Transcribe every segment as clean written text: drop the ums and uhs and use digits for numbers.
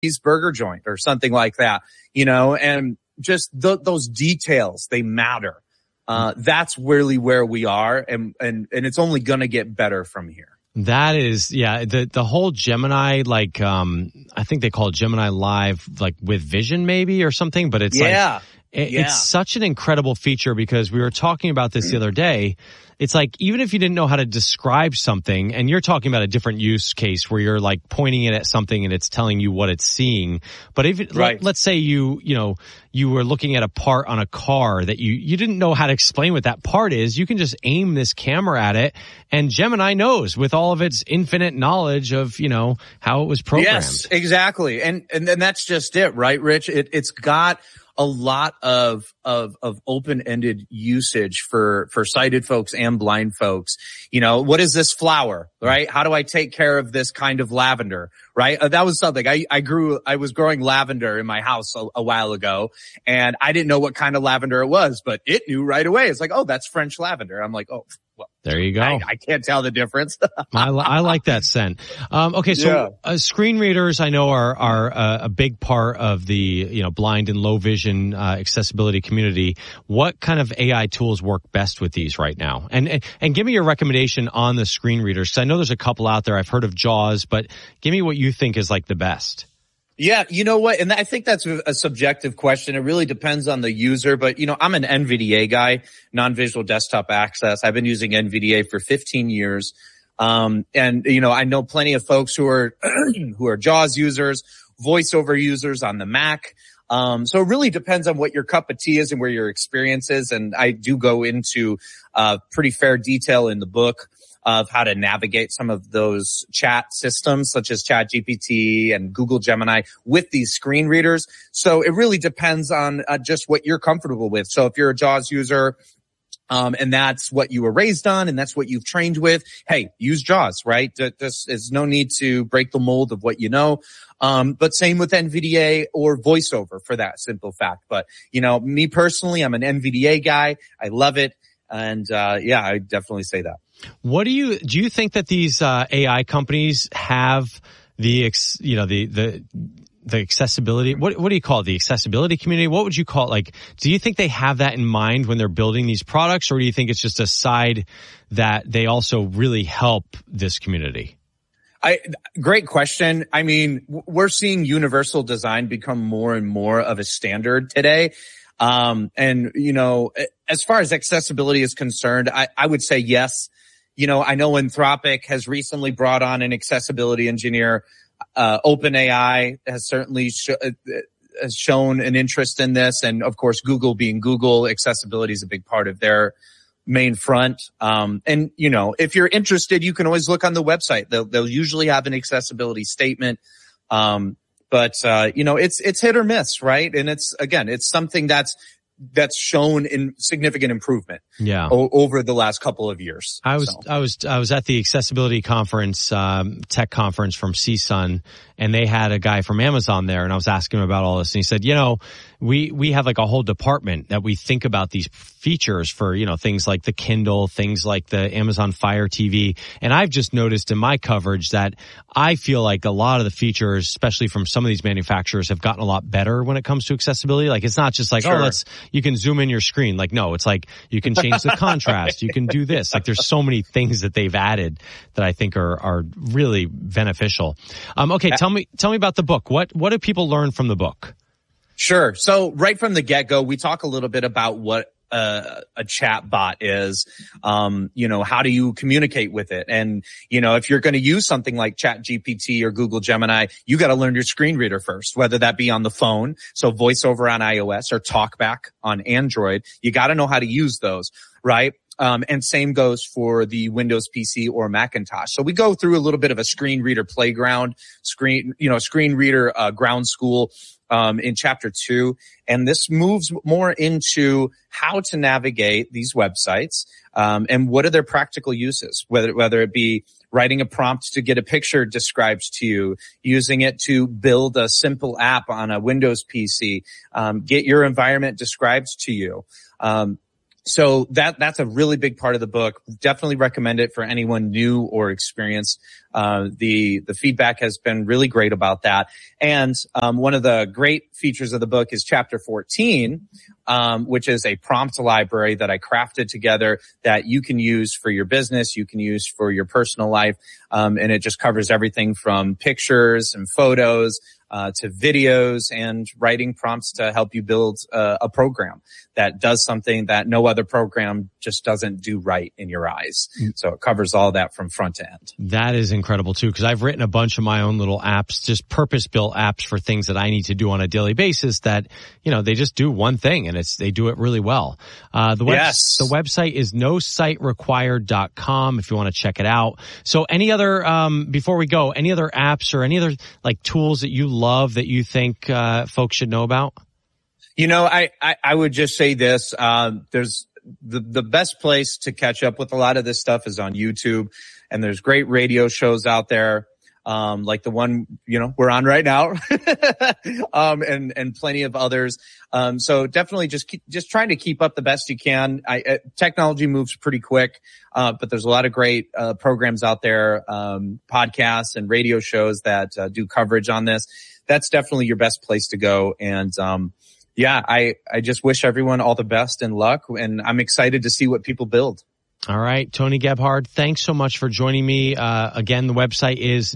burger joint or something like that, and just those details, they matter. That's really where we are, and it's only going to get better from here. That is, the whole Gemini, I think they call it Gemini Live, with Vision maybe or something, but it's it's such an incredible feature because we were talking about this the other day. It's even if you didn't know how to describe something, and you're talking about a different use case where you're pointing it at something and it's telling you what it's seeing. But if let's say you were looking at a part on a car that you didn't know how to explain what that part is, you can just aim this camera at it, and Gemini knows with all of its infinite knowledge of, how it was programmed. Yes, exactly. And that's just it, right, Rich? It's got a lot of open-ended usage for sighted folks and blind folks. What is this flower, right? How do I take care of this kind of lavender, right? That was something I was growing lavender in my house a while ago, and I didn't know what kind of lavender it was, but it knew right away. It's oh, that's French lavender. I'm well, there you go. I can't tell the difference. I like that scent. Okay, so screen readers I know are a big part of the blind and low vision accessibility community. What kind of AI tools work best with these right now? And give me your recommendation on the screen readers, because I know there's a couple out there. I've heard of JAWS, but give me what you think is the best. Yeah, you know what? And I think that's a subjective question. It really depends on the user. But, I'm an NVDA guy, non-visual desktop access. I've been using NVDA for 15 years. And, I know plenty of folks who are, who are JAWS users, VoiceOver users on the Mac. So it really depends on what your cup of tea is and where your experience is. And I do go into, pretty fair detail in the book of how to navigate some of those chat systems such as ChatGPT and Google Gemini with these screen readers. So it really depends on just what you're comfortable with. So if you're a JAWS user, and that's what you were raised on and that's what you've trained with, hey, use JAWS, right? There's no need to break the mold of what you know. But same with NVDA or VoiceOver for that simple fact. But, me personally, I'm an NVDA guy. I love it. And, I definitely say that. What do you think that these AI companies have the accessibility? What do you call it? The accessibility community? What would you call it? Do you think they have that in mind when they're building these products, or do you think it's just a side that they also really help this community? Great question. I mean, we're seeing universal design become more and more of a standard today. And, as far as accessibility is concerned, I would say yes. I know Anthropic has recently brought on an accessibility engineer. OpenAI has certainly has shown an interest in this. And of course, Google being Google, accessibility is a big part of their main front. And, if you're interested, you can always look on the website. They'll usually have an accessibility statement. But it's hit or miss, right? And it's something that's shown in significant improvement. Yeah. Over the last couple of years. I was at the accessibility conference, tech conference from CSUN, and they had a guy from Amazon there, and I was asking him about all this, and he said, we have a whole department that we think about these features for, things like the Kindle, things like the Amazon Fire TV. And I've just noticed in my coverage that I feel like a lot of the features, especially from some of these manufacturers, have gotten a lot better when it comes to accessibility. It's not just sure. You can zoom in your screen. No, it's you can change the contrast. You can do this. There's so many things that they've added that I think are really beneficial. Okay. Tell me about the book. What do people learn from the book? Sure. So right from the get-go, we talk a little bit about what a chat bot is. How do you communicate with it? And, if you're going to use something like ChatGPT or Google Gemini, you got to learn your screen reader first, whether that be on the phone. So VoiceOver on iOS or TalkBack on Android. You got to know how to use those, right? And same goes for the Windows PC or Macintosh. So we go through a little bit of a screen reader playground, screen reader ground school in chapter 2. And this moves more into how to navigate these websites and what are their practical uses, whether it be writing a prompt to get a picture described to you, using it to build a simple app on a Windows PC, get your environment described to you. So that's a really big part of the book. Definitely recommend it for anyone new or experienced. The feedback has been really great about that. And, one of the great features of the book is chapter 14, which is a prompt library that I crafted together that you can use for your business. You can use for your personal life. And it just covers everything from pictures and photos, to videos and writing prompts to help you build a program that does something that no other program just doesn't do right in your eyes. So it covers all that from front to end. That is incredible too, because I've written a bunch of my own little apps, just purpose-built apps for things that I need to do on a daily basis that, they just do one thing and they do it really well. The website is nositerequired.com if you want to check it out. So any other, before we go, any other apps or any other like tools that you love that you think folks should know about? I would just say this. There's the best place to catch up with a lot of this stuff is on YouTube, and there's great radio shows out there. Like the one, we're on right now, and plenty of others. So definitely just trying to keep up the best you can. Technology moves pretty quick, but there's a lot of great, programs out there, podcasts and radio shows that, do coverage on this. That's definitely your best place to go. And, I just wish everyone all the best and luck, and I'm excited to see what people build. All right, Tony Gebhard, thanks so much for joining me. Again, the website is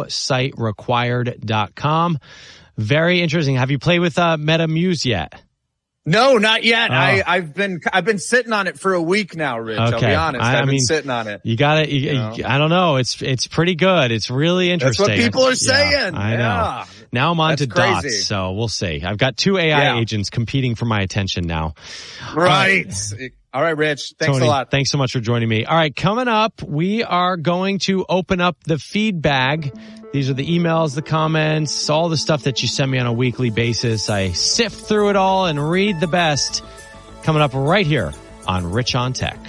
nositerequired.com. Very interesting. Have you played with MetaMuse yet? No, not yet. Oh. I've been sitting on it for a week now, Rich. Okay. I'll be honest. I've been sitting on it. You got it. I don't know. It's pretty good. It's really interesting. That's what people are saying. Yeah, I know. Now I'm on to Dots, so we'll see. I've got 2 AI agents competing for my attention now. Right. All right, Rich. Thanks Tony, a lot. Thanks so much for joining me. All right, coming up, we are going to open up the feed bag. These are the emails, the comments, all the stuff that you send me on a weekly basis. I sift through it all and read the best. Coming up right here on Rich on Tech.